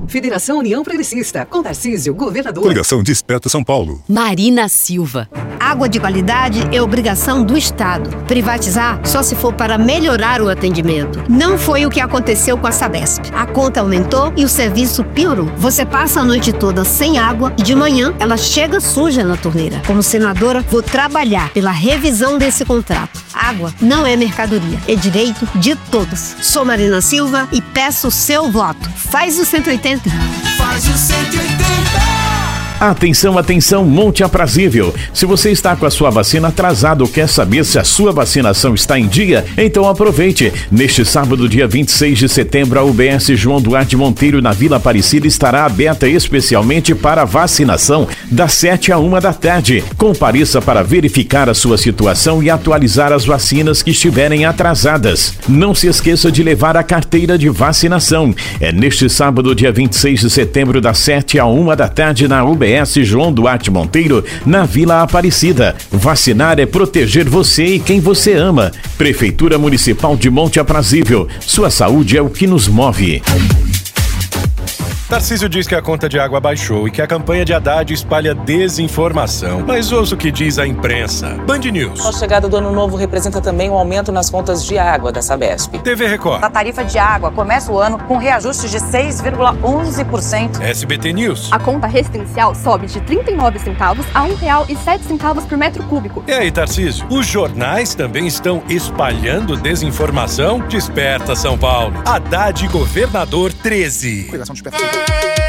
Federação União Progressista. Com Tarcísio, governador. Coligação Desperta São Paulo. Marina Silva. Água de qualidade é obrigação do Estado. Privatizar só se for para melhorar o atendimento. Não foi o que aconteceu com a Sabesp. A conta aumentou e o serviço piorou. Você passa a noite toda sem água e de manhã ela chega suja na torneira. Como senadora, vou trabalhar pela revisão desse contrato. Água não é mercadoria, é direito de todos. Sou Marina Silva e peço o seu voto. Faz o 180. Faz o 180. Atenção, atenção, Monte Aprazível. Se você está com a sua vacina atrasada ou quer saber se a sua vacinação está em dia, então aproveite. Neste sábado, dia 26 de setembro, a UBS João Duarte Monteiro, na Vila Aparecida, estará aberta especialmente para vacinação, das 7 à 1 da tarde. Compareça para verificar a sua situação e atualizar as vacinas que estiverem atrasadas. Não se esqueça de levar a carteira de vacinação. É neste sábado, dia 26 de setembro, das 7 à 1 da tarde, na UBS João Duarte Monteiro, na Vila Aparecida. Vacinar é proteger você e quem você ama. Prefeitura Municipal de Monte Aprazível. Sua saúde é o que nos move. Tarcísio diz que a conta de água baixou e que a campanha de Haddad espalha desinformação. Mas ouça o que diz a imprensa. Band News. A chegada do ano novo representa também um aumento nas contas de água da Sabesp. TV Record. A tarifa de água começa o ano com reajuste de 6,11%. SBT News. A conta residencial sobe de 39 centavos a R$ 1,07 por metro cúbico. E aí, Tarcísio? Os jornais também estão espalhando desinformação? Desperta São Paulo. Haddad governador 13. Cuidação desperta.